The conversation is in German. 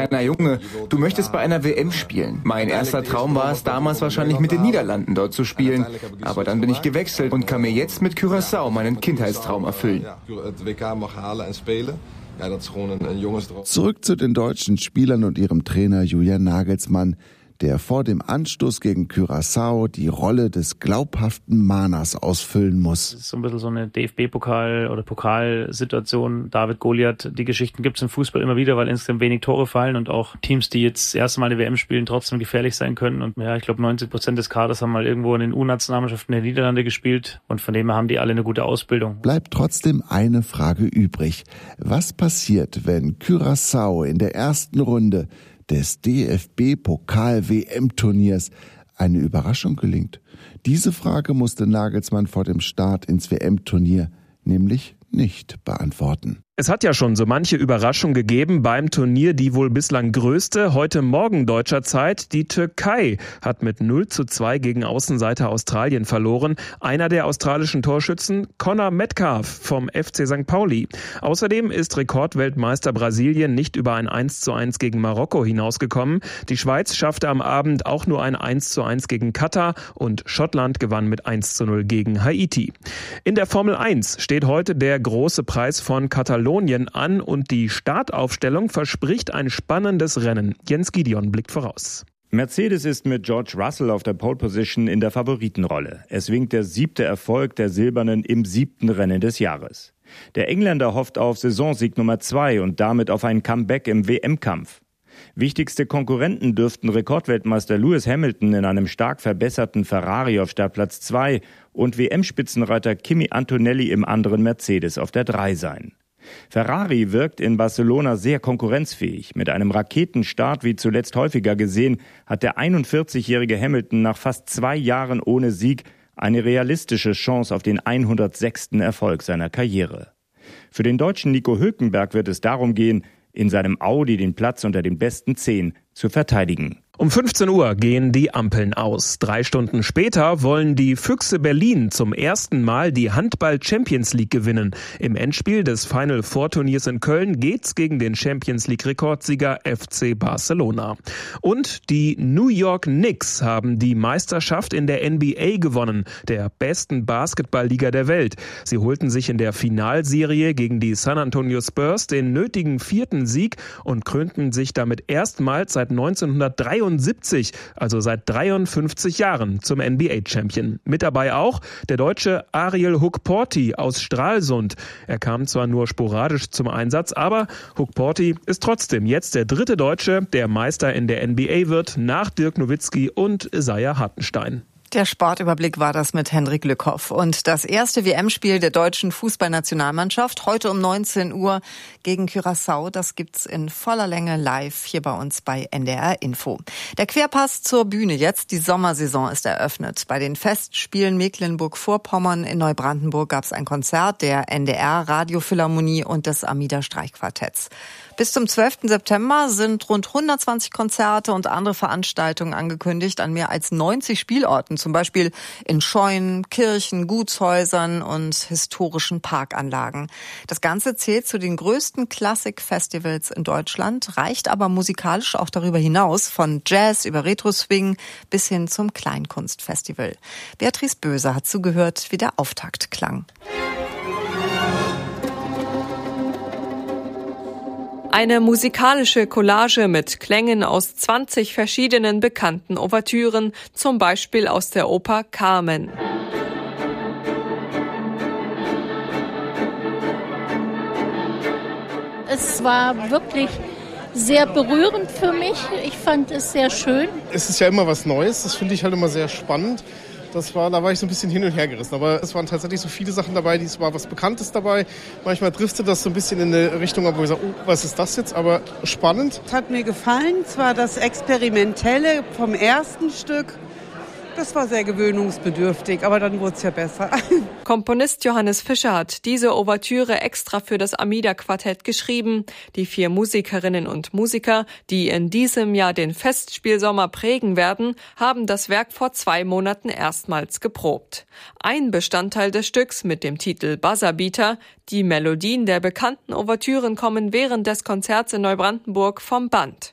kleiner Junge, du möchtest bei einer WM spielen. Mein erster Traum war es damals wahrscheinlich mit den Niederlanden dort zu spielen. Aber dann bin ich gewechselt und kann mir jetzt mit Curaçao meinen Kindheitstraum erfüllen. Zurück zu den deutschen Spielern und ihrem Trainer Julian Nagelsmann, der vor dem Anstoß gegen Curaçao die Rolle des glaubhaften Mahners ausfüllen muss. Das ist so ein bisschen so eine DFB-Pokal- oder Pokalsituation. David Goliath, die Geschichten gibt es im Fußball immer wieder, weil insgesamt wenig Tore fallen und auch Teams, die jetzt das erste Mal eine WM spielen, trotzdem gefährlich sein können. Und ja, ich glaube 90% des Kaders haben mal irgendwo in den U-Nationalmannschaften der Niederlande gespielt und von dem her haben die alle eine gute Ausbildung. Bleibt trotzdem eine Frage übrig. Was passiert, wenn Curaçao in der ersten Runde des DFB-Pokal-WM-Turniers eine Überraschung gelingt? Diese Frage musste Nagelsmann vor dem Start ins WM-Turnier nämlich nicht beantworten. Es hat ja schon so manche Überraschung gegeben beim Turnier, die wohl bislang größte. Heute Morgen deutscher Zeit, die Türkei hat mit 0:2 gegen Außenseiter Australien verloren. Einer der australischen Torschützen, Conor Metcalf vom FC St. Pauli. Außerdem ist Rekordweltmeister Brasilien nicht über ein 1:1 gegen Marokko hinausgekommen. Die Schweiz schaffte am Abend auch nur ein 1:1 gegen Katar und Schottland gewann mit 1:0 gegen Haiti. In der Formel 1 steht heute der große Preis von Katalonien an und die Startaufstellung verspricht ein spannendes Rennen. Jens Gideon blickt voraus. Mercedes ist mit George Russell auf der Pole Position in der Favoritenrolle. Es winkt der 7. Erfolg der Silbernen im 7. Rennen des Jahres. Der Engländer hofft auf Saisonsieg Nummer 2 und damit auf ein Comeback im WM-Kampf. Wichtigste Konkurrenten dürften Rekordweltmeister Lewis Hamilton in einem stark verbesserten Ferrari auf Startplatz 2 und WM-Spitzenreiter Kimi Antonelli im anderen Mercedes auf der 3 sein. Ferrari wirkt in Barcelona sehr konkurrenzfähig. Mit einem Raketenstart, wie zuletzt häufiger gesehen, hat der 41-jährige Hamilton nach fast 2 Jahren ohne Sieg eine realistische Chance auf den 106. Erfolg seiner Karriere. Für den Deutschen Nico Hülkenberg wird es darum gehen, in seinem Audi den Platz unter den besten 10 zu verteidigen. Um 15 Uhr gehen die Ampeln aus. 3 Stunden später wollen die Füchse Berlin zum ersten Mal die Handball-Champions League gewinnen. Im Endspiel des Final Four Turniers in Köln geht's gegen den Champions League Rekordsieger FC Barcelona. Und die New York Knicks haben die Meisterschaft in der NBA gewonnen, der besten Basketballliga der Welt. Sie holten sich in der Finalserie gegen die San Antonio Spurs den nötigen 4. Sieg und krönten sich damit erstmals seit 1973, also seit 53 Jahren, zum NBA-Champion. Mit dabei auch der Deutsche Ariel Hukporti aus Stralsund. Er kam zwar nur sporadisch zum Einsatz, aber Hukporti ist trotzdem jetzt der 3. Deutsche, der Meister in der NBA wird, nach Dirk Nowitzki und Isaiah Hartenstein. Der Sportüberblick war das mit Hendrik Lückhoff. Und das erste WM-Spiel der deutschen Fußballnationalmannschaft heute um 19 Uhr gegen Curaçao, das gibt's in voller Länge live hier bei uns bei NDR Info. Der Querpass zur Bühne jetzt. Die Sommersaison ist eröffnet. Bei den Festspielen Mecklenburg-Vorpommern in Neubrandenburg gab's ein Konzert der NDR Radiophilharmonie und des Amida Streichquartetts. Bis zum 12. September sind rund 120 Konzerte und andere Veranstaltungen angekündigt an mehr als 90 Spielorten, zum Beispiel in Scheunen, Kirchen, Gutshäusern und historischen Parkanlagen. Das Ganze zählt zu den größten Klassik-Festivals in Deutschland, reicht aber musikalisch auch darüber hinaus, von Jazz über Retro-Swing bis hin zum Kleinkunstfestival. Beatrice Böse hat zugehört, wie der Auftakt klang. Eine musikalische Collage mit Klängen aus 20 verschiedenen bekannten Ouvertüren, zum Beispiel aus der Oper Carmen. Es war wirklich sehr berührend für mich. Ich fand es sehr schön. Es ist ja immer was Neues, das finde ich halt immer sehr spannend. Da war ich so ein bisschen hin und her gerissen. Aber es waren tatsächlich so viele Sachen dabei, es war was Bekanntes dabei. Manchmal driftet das so ein bisschen in eine Richtung, wo ich sage, oh, was ist das jetzt? Aber spannend. Es hat mir gefallen. Es war das Experimentelle vom ersten Stück. Das war sehr gewöhnungsbedürftig, aber dann wurde es ja besser. Komponist Johannes Fischer hat diese Ouvertüre extra für das Amida-Quartett geschrieben. Die 4 Musikerinnen und Musiker, die in diesem Jahr den Festspielsommer prägen werden, haben das Werk vor 2 Monaten erstmals geprobt. Ein Bestandteil des Stücks mit dem Titel Buzzerbeater, die Melodien der bekannten Ouvertüren kommen während des Konzerts in Neubrandenburg vom Band.